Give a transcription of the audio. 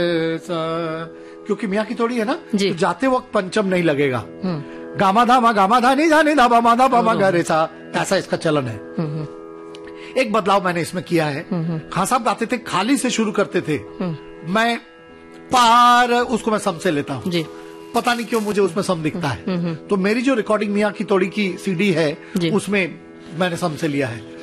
क्योंकि मियाँ की तोड़ी है ना, तो जाते वक्त पंचम नहीं लगेगा। गामा धा नी धा नी धा बा मा धा बा मा गा रे सा, ऐसा इसका चलन है। एक बदलाव मैंने इसमें किया है। खान साहब गाते थे, खाली से शुरू करते थे, मैं पार उसको मैं सम से लेता हूँ। पता नहीं क्यों मुझे उसमें सम दिखता है। तो मेरी जो रिकॉर्डिंग मियाँ की तोड़ी की सीडी है उसमें मैंने सम से लिया है।